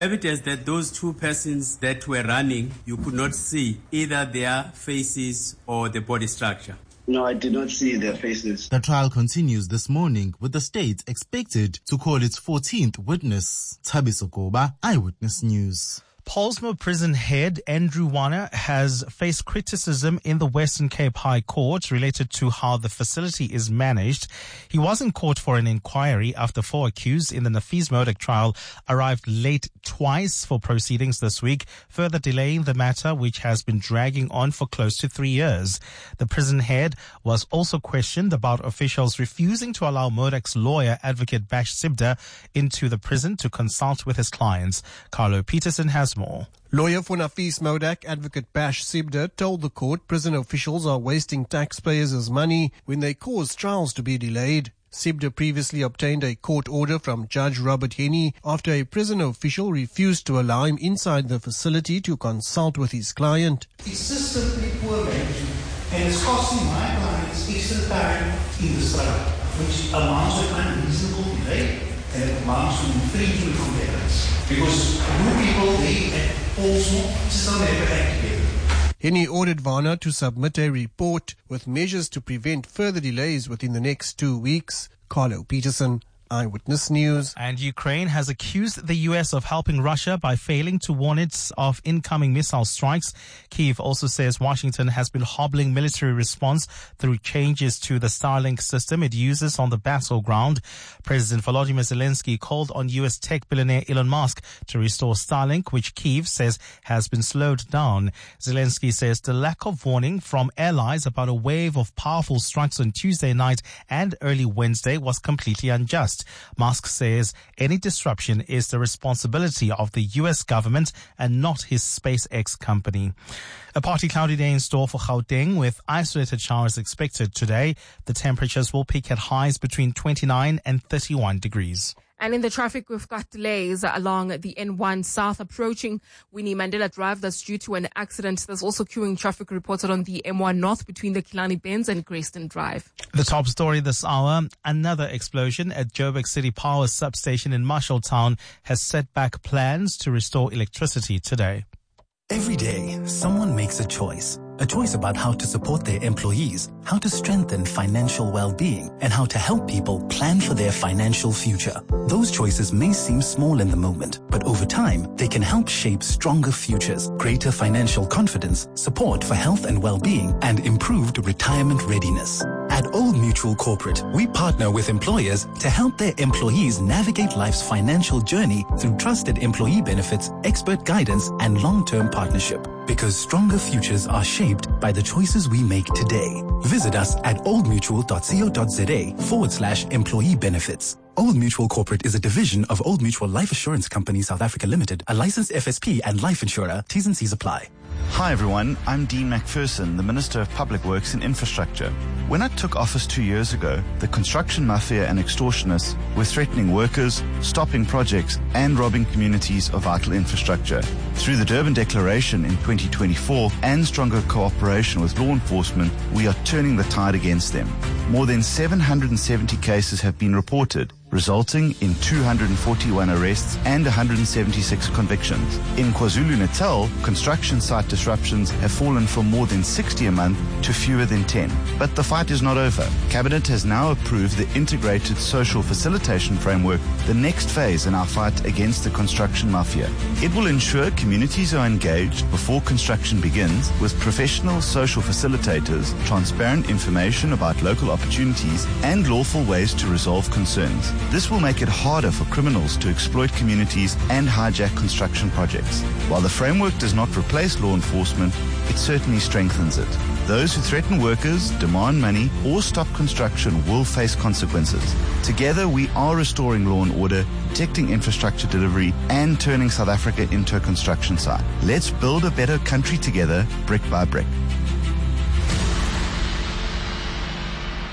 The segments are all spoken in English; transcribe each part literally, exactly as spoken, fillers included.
Evidence that those two persons that were running, you could not see either their faces or the body structure. No, I did not see their faces. The trial continues this morning with the state expected to call its fourteenth witness. Thabiso Goba, Eyewitness News. Pollsmoor prison head Andrew Warner has faced criticism in the Western Cape High Court related to how the facility is managed. He was in court for an inquiry after four accused in the Nafees Modak trial arrived late twice for proceedings this week, further delaying the matter, which has been dragging on for close to three years. The prison head was also questioned about officials refusing to allow Modak's lawyer, Advocate Bash Sibda, into the prison to consult with his clients. Carlo Peterson has more. Lawyer for Nafees Modak, Advocate Bash Sibda, told the court prison officials are wasting taxpayers' money when they cause trials to be delayed. Sibda previously obtained a court order from Judge Robert Henney after a prison official refused to allow him inside the facility to consult with his client. It's just simply poor management, and it's costing my clients extra time in the struggle, which amounts to unreasonable delay and it amounts to infringement on their rights. Because new people, they at Pollsmoor still never act together. Henney ordered Warner to submit a report with measures to prevent further delays within the next two weeks. Carlo Peterson, Eyewitness News. And Ukraine has accused the U S of helping Russia by failing to warn it of incoming missile strikes. Kyiv also says Washington has been hobbling military response through changes to the Starlink system it uses on the battleground. President Volodymyr Zelensky called on U S tech billionaire Elon Musk to restore Starlink, which Kyiv says has been slowed down. Zelensky says the lack of warning from allies about a wave of powerful strikes on Tuesday night and early Wednesday was completely unjust. Musk says any disruption is the responsibility of the U S government and not his SpaceX company. A partly cloudy day in store for Gauteng with isolated showers expected today. The temperatures will peak at highs between twenty-nine and thirty-one degrees. And in the traffic, we've got delays along the N one South approaching Winnie Mandela Drive. That's due to an accident. There's also queuing traffic reported on the M one North between the Killarney Bends and Grayston Drive. The top story this hour, another explosion at Joburg City Power substation in Marshalltown has set back plans to restore electricity today. Every day, someone makes a choice. A choice about how to support their employees, how to strengthen financial well-being, and how to help people plan for their financial future. Those choices may seem small in the moment, but over time, they can help shape stronger futures, greater financial confidence, support for health and well-being, and improved retirement readiness. At Old Mutual Corporate, we partner with employers to help their employees navigate life's financial journey through trusted employee benefits, expert guidance, and long-term partnership. Because stronger futures are shaped by the choices we make today. Visit us at oldmutual.co.za forward slash employee benefits. Old Mutual Corporate is a division of Old Mutual Life Assurance Company South Africa Limited, a licensed F S P and life insurer. T's and C's apply. Hi everyone, I'm Dean McPherson, the Minister of Public Works and Infrastructure. When I took office two years ago, the construction mafia and extortionists were threatening workers, stopping projects, and robbing communities of vital infrastructure. Through the Durban Declaration in twenty twenty-four and stronger cooperation with law enforcement, we are turning the tide against them. More than seven hundred seventy cases have been reported, resulting in two hundred forty-one arrests and one hundred seventy-six convictions. In KwaZulu-Natal, construction site disruptions have fallen from more than sixty a month to fewer than ten. But the fight is not over. Cabinet has now approved the Integrated Social Facilitation Framework, the next phase in our fight against the construction mafia. It will ensure communities are engaged before construction begins with professional social facilitators, transparent information about local opportunities, and lawful ways to resolve concerns. This will make it harder for criminals to exploit communities and hijack construction projects. While the framework does not replace law enforcement, it certainly strengthens it. Those who threaten workers, demand money, or stop construction will face consequences. Together, we are restoring law and order, protecting infrastructure delivery, and turning South Africa into a construction site. Let's build a better country together, brick by brick.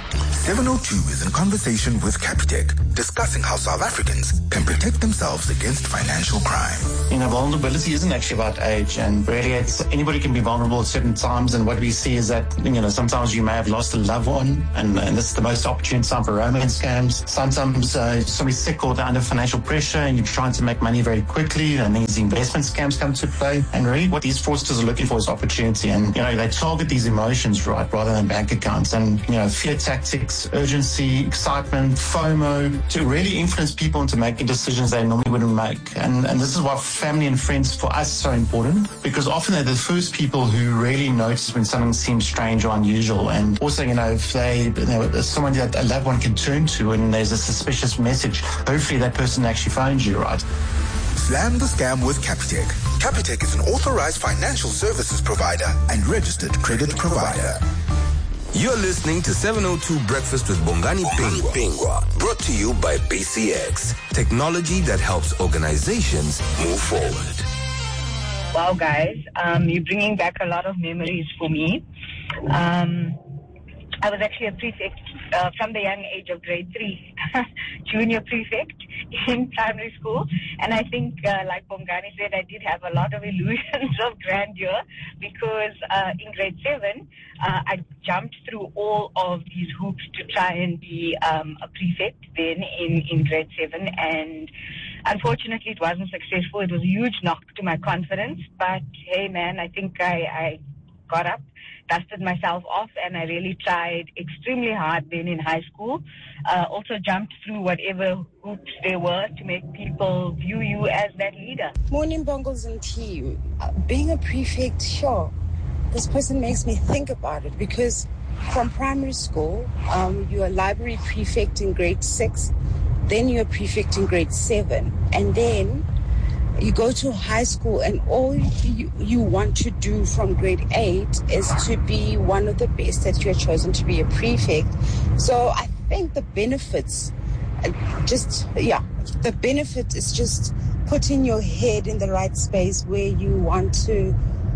seven oh two is in conversation with Capitec, discussing how South Africans can protect themselves against financial crime. You know, vulnerability isn't actually about age, and really it's, anybody can be vulnerable at certain times, and what we see is that, you know, sometimes you may have lost a loved one, and, and this is the most opportune time for romance scams. Sometimes uh, somebody's sick or they're under financial pressure and you're trying to make money very quickly, and these investment scams come to play. And really what these fraudsters are looking for is opportunity, and, you know, they target these emotions, right, rather than bank accounts. And, you know, fear tactics, urgency, excitement, FOMO, to really influence people into making decisions they normally wouldn't make. And, and this is why family and friends for us is so important, because often they're the first people who really notice when something seems strange or unusual. And also, you know, if they, you know, someone that a loved one can turn to and there's a suspicious message, hopefully that person actually phones you, right? Slam the scam with Capitec. Capitec is an authorized financial services provider and registered credit provider. You're listening to seven oh two Breakfast with Bongani Pingwa, brought to you by B C X, technology that helps organizations move forward. Wow, guys, um, you're bringing back a lot of memories for me. Um, I was actually a prefect uh, from the young age of grade three, junior prefect in primary school. And I think, uh, like Bongani said, I did have a lot of illusions of grandeur because uh, in grade seven, uh, I jumped through all of these hoops to try and be um, a prefect then in, in grade seven. And unfortunately, it wasn't successful. It was a huge knock to my confidence. But hey, man, I think I, I got up, dusted myself off, and I really tried extremely hard then in high school. Uh, also jumped through whatever hoops there were to make people view you as that leader. Morning, Bongles and team. Uh, being a prefect, sure, this person makes me think about it, because from primary school, um, you're a library prefect in grade six, then you're a prefect in grade seven, and then you go to high school, and all you, you want to do from grade eight is to be one of the best that you're chosen to be a prefect. So I think the benefits, just, yeah, the benefit is just putting your head in the right space where you want to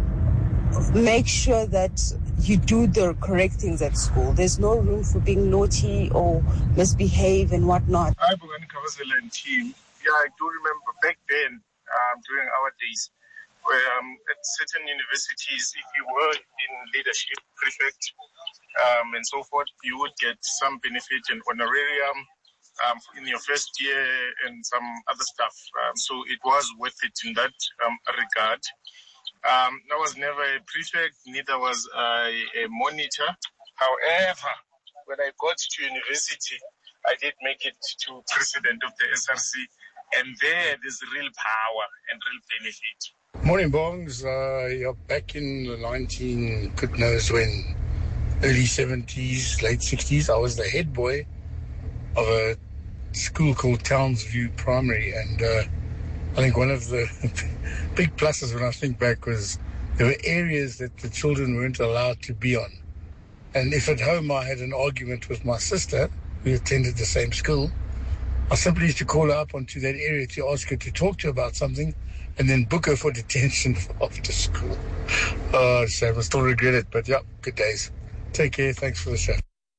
make sure that you do the correct things at school. There's no room for being naughty or misbehave and whatnot. Hi, Bongani Kavazela and team. Yeah, I do remember back then, Um, during our days, where um, at certain universities, if you were in leadership, prefect, um, and so forth, you would get some benefit and honorarium um, in your first year and some other stuff. Um, so it was worth it in that um, regard. Um, I was never a prefect, neither was I a monitor. However, when I got to university, I did make it to president of the S R C. And there, there's real power and real benefit. Morning, Bongs. Uh, you're back in the nineteen, good knows when, early seventies, late sixties. I was the head boy of a school called Townsview Primary. And uh, I think one of the big pluses when I think back was there were areas that the children weren't allowed to be on. And if at home I had an argument with my sister, who attended the same school, I simply used to call her up onto that area to ask her to talk to her about something and then book her for detention for after school. Oh, shame. I still regret it, but yeah, good days. Take care. Thanks for the show.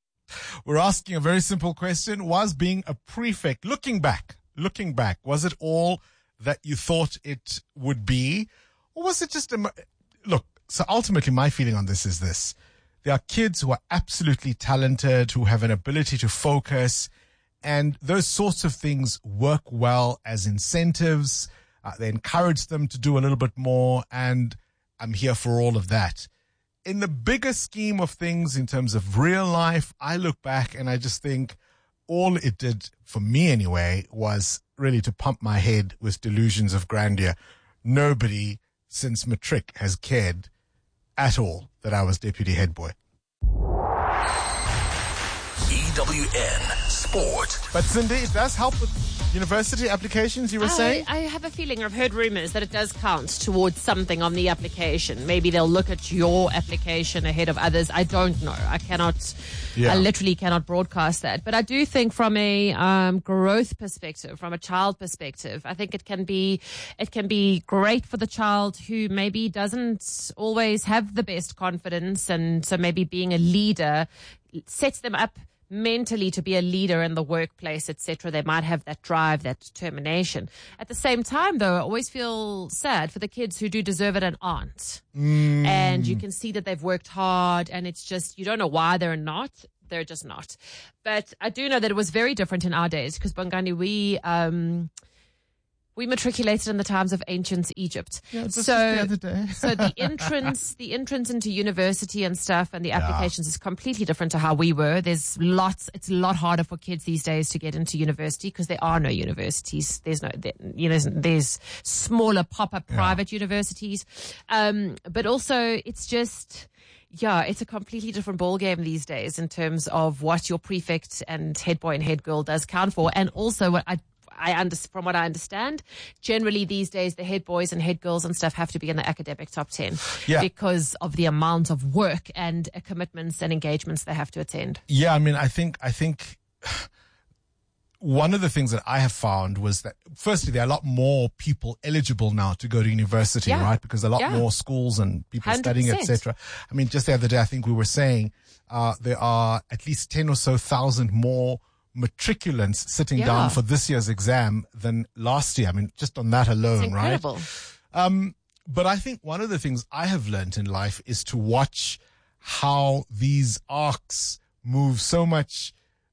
We're asking a very simple question. Was being a prefect, looking back, looking back, was it all that you thought it would be? Or was it just a... Look, so ultimately my feeling on this is this. There are kids who are absolutely talented, who have an ability to focus, and those sorts of things work well as incentives. Uh, they encourage them to do a little bit more, and I'm here for all of that. In the bigger scheme of things, in terms of real life, I look back and I just think all it did, for me anyway, was really to pump my head with delusions of grandeur. Nobody since matric has cared at all that I was deputy head boy. E W N Sport. But Cindy, it does help with university applications, you were I, saying? I have a feeling, I've heard rumors that it does count towards something on the application. Maybe they'll look at your application ahead of others. I don't know. I cannot, Yeah. I literally cannot broadcast that. But I do think from a um, growth perspective, from a child perspective, I think it can be, it can be great for the child who maybe doesn't always have the best confidence. And so maybe being a leader sets them up mentally to be a leader in the workplace, et cetera. They might have that drive, that determination. At the same time, though, I always feel sad for the kids who do deserve it and aren't. Mm. And you can see that they've worked hard, and it's just, you don't know why they're not. They're just not. But I do know that it was very different in our days because, Bongani, we... Um, We matriculated in the times of ancient Egypt. Yeah, this so, was the other day. so the entrance, the entrance into university and stuff and the applications yeah. is completely different to how we were. There's lots, it's a lot harder for kids these days to get into university because there are no universities. There's no, there, you know, there's smaller pop-up yeah. private universities. Um, but also it's just, yeah, it's a completely different ballgame these days in terms of what your prefect and head boy and head girl does count for. And also what I I under, from what I understand, generally these days the head boys and head girls and stuff have to be in the academic top ten yeah. because of the amount of work and uh, commitments and engagements they have to attend. Yeah, I mean, I think, I think one of the things that I have found was that firstly, there are a lot more people eligible now to go to university, yeah. right? Because a lot yeah. more schools and people one hundred percent. studying, et cetera. I mean, just the other day, I think we were saying, uh, there are at least ten or so thousand more matriculants sitting yeah. down for this year's exam than last year. I mean, just on that alone, it's incredible. right? Um, but I think one of the things I have learned in life is to watch how these arcs move so much,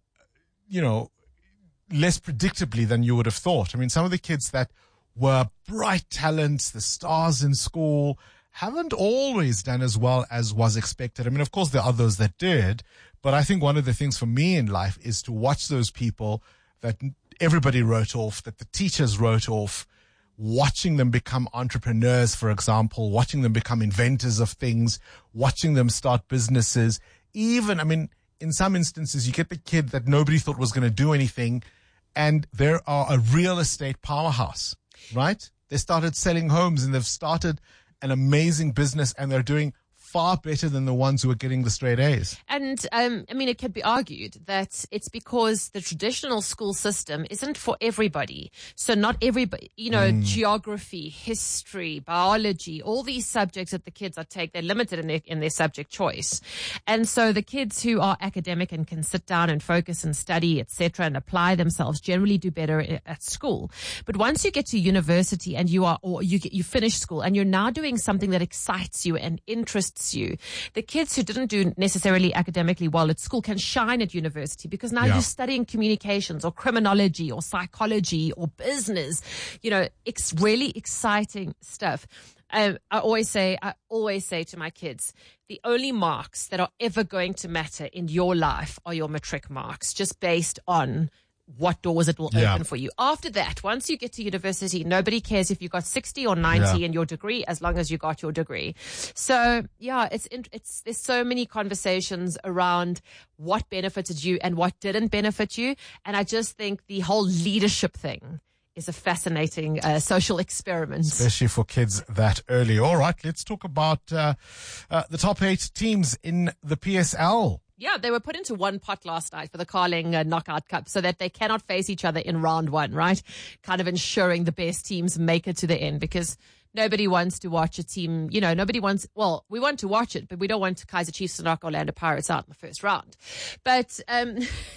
you know, less predictably than you would have thought. I mean, some of the kids that were bright talents, the stars in school, haven't always done as well as was expected. I mean, of course, there are those that did, but I think one of the things for me in life is to watch those people that everybody wrote off, that the teachers wrote off, watching them become entrepreneurs, for example, watching them become inventors of things, watching them start businesses. Even, I mean, in some instances, you get the kid that nobody thought was going to do anything, and they are a real estate powerhouse, right? They started selling homes and they've started an amazing business, and they're doing far better than the ones who are getting the straight A's. And, um, I mean, it could be argued that it's because the traditional school system isn't for everybody. So not everybody, you know, mm. geography, history, biology, all these subjects that the kids are take, they're limited in their, in their subject choice. And so the kids who are academic and can sit down and focus and study, et cetera, and apply themselves generally do better at school. But once you get to university and you are, or you get, you finish school and you're now doing something that excites you and interests you, the kids who didn't do necessarily academically well at school can shine at university because now yeah. you're studying communications or criminology or psychology or business, you know, it's really exciting stuff. Um, I always say, I always say to my kids, the only marks that are ever going to matter in your life are your matric marks, just based on what doors it will yeah. open for you. After that, once you get to university, nobody cares if you got sixty or ninety yeah. in your degree, as long as you got your degree. So yeah, it's, it's, there's so many conversations around what benefited you and what didn't benefit you. And I just think the whole leadership thing is a fascinating uh, social experiment. Especially for kids that early. All right, let's talk about uh, uh, the top eight teams in the P S L. Yeah, they were put into one pot last night for the Carling uh, Knockout Cup so that they cannot face each other in round one, right? Kind of ensuring the best teams make it to the end because nobody wants to watch a team, you know, nobody wants, well, we want to watch it, but we don't want Kaizer Chiefs to knock Orlando Pirates out in the first round. But, um,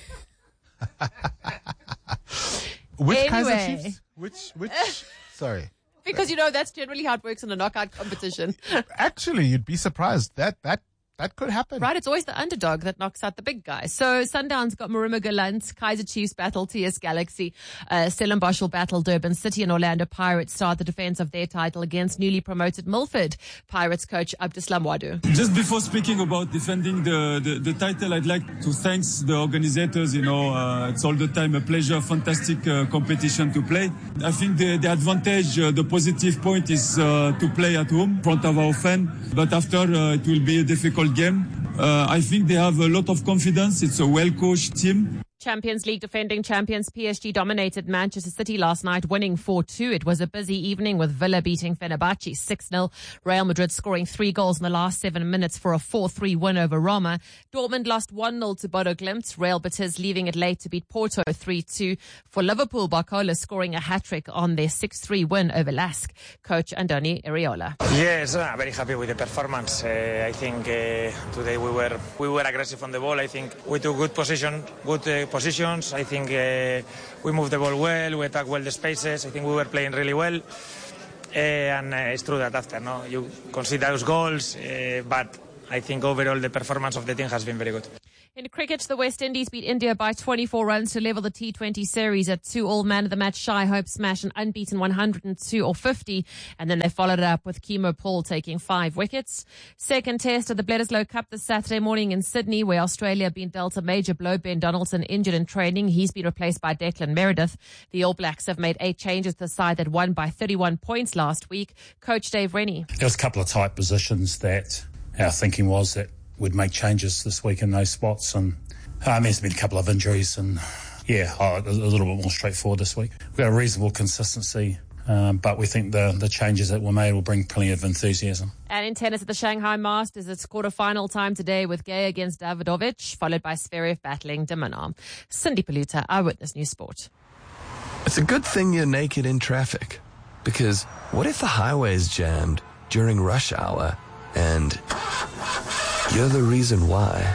which anyway. Kaizer Chiefs? Which, which, sorry. Because, you know, that's generally how it works in a knockout competition. Actually, you'd be surprised that, that, That could happen. Right, it's always the underdog that knocks out the big guy. So Sundowns got Maruma Galant, Kaizer Chiefs battle T S Galaxy, uh, Stellenbosch will battle Durban City, and Orlando Pirates start the defense of their title against newly promoted Milford. Pirates coach Abdeslam Wadu. Just before speaking about defending the, the, the title, I'd like to thank the organizers. You know, uh, it's all the time a pleasure, fantastic uh, competition to play. I think the, the advantage, uh, the positive point is uh, to play at home in front of our fans, but after uh, it will be a difficult game. Uh, I think they have a lot of confidence. It's a well-coached team. Champions League defending champions P S G dominated Manchester City last night, winning four two. It was a busy evening with Villa beating Fenerbahce six nil. Real Madrid scoring three goals in the last seven minutes for a four three win over Roma. Dortmund lost one nil to Bodo Glimt. Real Betis leaving it late to beat Porto three two. For Liverpool, Barcola scoring a hat-trick on their six three win over Lask. Coach Andoni Iraola. Yes, I'm very happy with the performance. Uh, I think uh, today we were we were aggressive on the ball. I think we took good position, good uh, positions. I think uh, we moved the ball well, we attacked well the spaces. I think we were playing really well. Uh, and uh, it's true that after, no, you consider those goals, uh, but I think overall the performance of the team has been very good. In cricket, the West Indies beat India by twenty-four runs to level the T twenty series at two all. Man of the match Shai Hope smashed an unbeaten one hundred two or fifty, and then they followed it up with Kemo Paul taking five wickets. Second test of the Bledisloe Cup this Saturday morning in Sydney, where Australia have been dealt a major blow. Ben Donaldson injured in training. He's been replaced by Declan Meredith. The All Blacks have made eight changes to the side that won by thirty-one points last week. Coach Dave Rennie. There was a couple of tight positions that our thinking was that would make changes this week in those spots, and um, there's been a couple of injuries, and yeah, a, a little bit more straightforward this week. We've got a reasonable consistency, um, but we think the the changes that were made will bring plenty of enthusiasm. And in tennis at the Shanghai Masters, it's quarter-final time today with Gay against Davidovich, followed by Zverev battling de Minaur. Cindy Paluta, Eyewitness News Sport. It's a good thing you're naked in traffic, because what if the highway is jammed during rush hour and you're the reason why?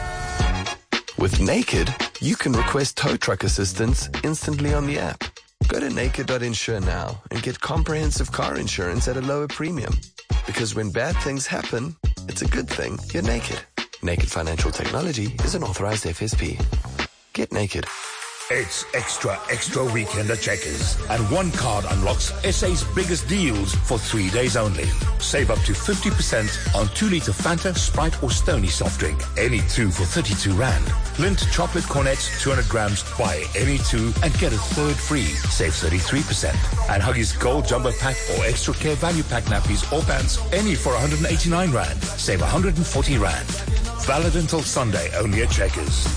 With Naked, you can request tow truck assistance instantly on the app. Go to naked dot insure now and get comprehensive car insurance at a lower premium. Because when bad things happen, it's a good thing you're naked. Naked Financial Technology is an authorized F S P. Get naked. It's extra, extra weekend at Checkers. And one card unlocks S A's biggest deals for three days only. Save up to fifty percent on two litre Fanta, Sprite or Stony soft drink. Any two for thirty-two rand. Lindt chocolate cornets, two hundred grams. Buy any two and get a third free. Save thirty-three percent. And Huggies Gold Jumbo Pack or Extra Care Value Pack nappies or pants. Any for one hundred eighty-nine rand. Save one hundred forty rand. Valid until Sunday only at Checkers.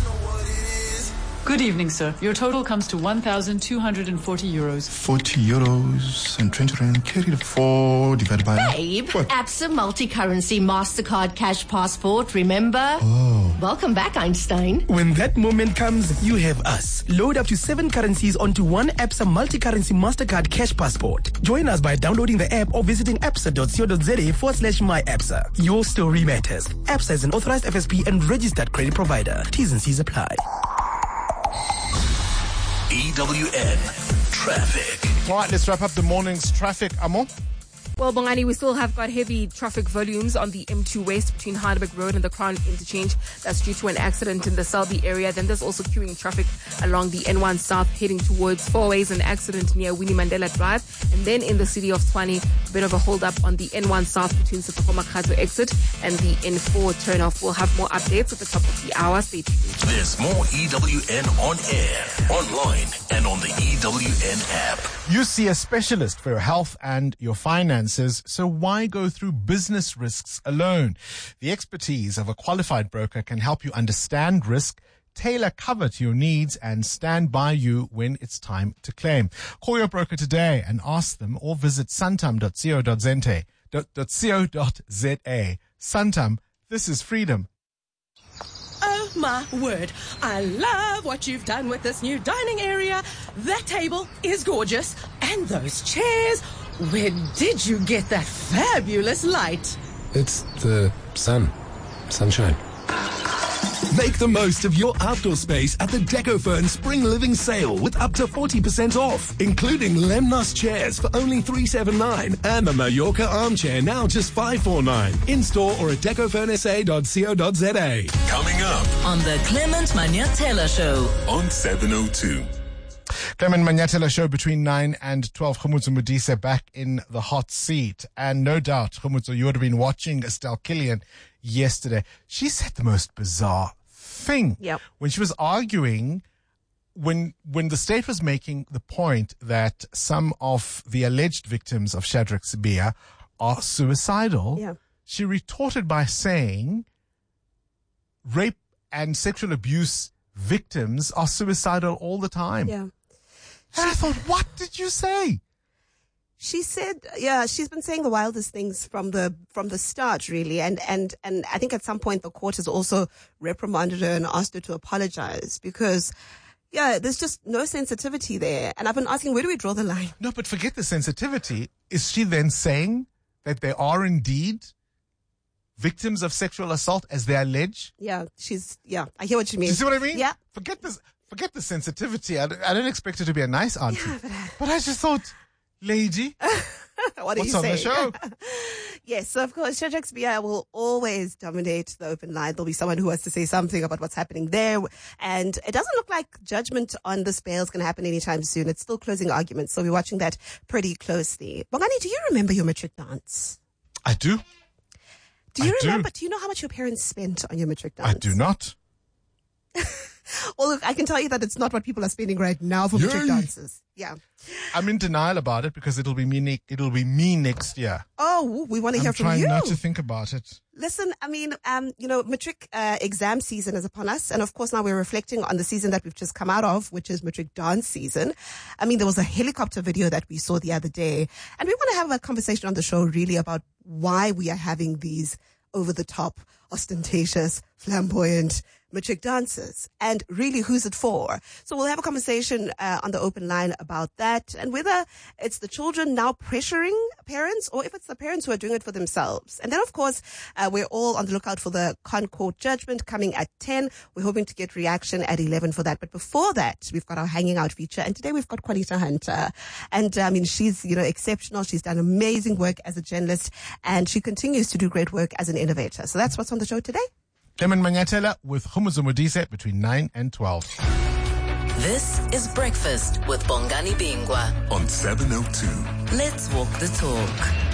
Good evening, sir. Your total comes to one thousand two hundred forty euros. forty euros and twenty rand carried four divided by... Babe, what? Absa Multi-Currency MasterCard Cash Passport, remember? Oh. Welcome back, Einstein. When that moment comes, you have us. Load up to seven currencies onto one Absa Multi-Currency MasterCard Cash Passport. Join us by downloading the app or visiting absa dot co dot za forward slash my Absa. Your story matters. Absa is an authorized F S P and registered credit provider. T's and C's apply. E W N Traffic. All right, let's wrap up the morning's traffic, Amo. Well, Bongani, we still have got heavy traffic volumes on the M two West between Heidelberg Road and the Crown Interchange. That's due to an accident in the Selby area. Then there's also queuing traffic along the N one South heading towards Four Ways, an accident near Winnie Mandela Drive. And then in the city of Tshwane, a bit of a hold up on the N one South between Sefako Makhato exit and the N four turnoff. We'll have more updates at the top of the hour. Stay tuned. There's more E W N on air, online, and on the E W N app. You see a specialist for your health and your finances, so why go through business risks alone? The expertise of a qualified broker can help you understand risk, tailor cover to your needs, and stand by you when it's time to claim. Call your broker today and ask them, or visit santam dot co dot za. Santam, this is freedom. Oh my word, I love what you've done with this new dining area. That table is gorgeous. And those chairs, where did you get that fabulous light? It's the sun. Sunshine. Make the most of your outdoor space at the DecoFern Spring Living Sale with up to forty percent off, including Lemnos chairs for only three seventy-nine and the Mallorca armchair now just five forty-nine. In-store or at decofern s a dot co dot za. Coming up on the Clement Manyatela Show on seven oh two. Clement Manyatela Show between nine and twelve. Khumutsu Modise back in the hot seat. And no doubt, Khumutsu, you would have been watching Estelle Killian yesterday. She said the most bizarre thing. Yep. When she was arguing, when when the state was making the point that some of the alleged victims of Shadrach Sibiya are suicidal, Yeah. she retorted by saying rape and sexual abuse victims are suicidal all the time. Yeah. And I thought, what did you say? She said, yeah, she's been saying the wildest things from the from the start, really. And, and, and I think at some point the court has also reprimanded her and asked her to apologize because, yeah, there's just no sensitivity there. And I've been asking, where do we draw the line? No, but forget the sensitivity. Is she then saying that they are indeed victims of sexual assault as they allege? Yeah, she's, yeah, I hear what you mean. Do you see what I mean? Yeah. Forget this, forget the sensitivity. I, don't- I don't expect her to be a nice auntie. Yeah, but, uh, but I just thought, lady, what do what's you on say? the show? Yes, so of course, Shadrack's B I will always dominate the open line. There'll be someone who has to say something about what's happening there. And it doesn't look like judgment on this bail is going to happen anytime soon. It's still closing arguments. So we're watching that pretty closely. Bongani, do you remember your matric dance? I do. Do you I remember? do. Do you know how much your parents spent on your matric dance? I do not. Well, look, I can tell you that it's not what people are spending right now for matric Yay. dances. Yeah. I'm in denial about it because it'll be me. Ne- it'll be me next year. Oh, we want to hear I'm from trying you. not to think about it. Listen, I mean, um, you know, matric uh, exam season is upon us. And of course, now we're reflecting on the season that we've just come out of, which is matric dance season. I mean, there was a helicopter video that we saw the other day. And we want to have a conversation on the show really about why we are having these over-the-top, ostentatious, flamboyant matric dances and really who's it for. So we'll have a conversation uh, on the open line about that and whether it's the children now pressuring parents or if it's the parents who are doing it for themselves. And then, of course, uh, we're all on the lookout for the Concord judgment coming at ten. We're hoping to get reaction at eleven for that. But before that, we've got our hanging out feature. And today we've got Juanita Hunter. And uh, I mean, she's, you know, exceptional. She's done amazing work as a journalist and she continues to do great work as an innovator. So that's what's on the show today. Clement Manyatela with Humuzo Modise between nine and twelve. This is Breakfast with Bongani Bingwa on seven oh two. Let's walk the talk.